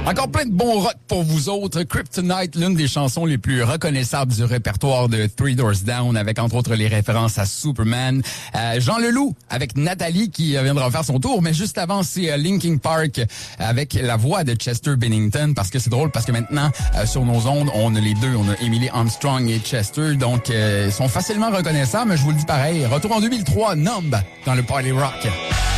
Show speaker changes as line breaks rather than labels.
Encore plein de bons rock pour vous autres. Kryptonite, l'une des chansons les plus reconnaissables du répertoire de Three Doors Down, avec entre autres les références à Superman. Jean Leloup avec Nathalie qui viendra faire son tour, mais juste avant c'est Linkin Park avec la voix de Chester Bennington, parce que c'est drôle parce que maintenant sur nos ondes on a les deux, on a Emily Armstrong et Chester, donc ils sont facilement reconnaissables, mais je vous le dis pareil. Retour en 2003, Numb dans le Party Rock.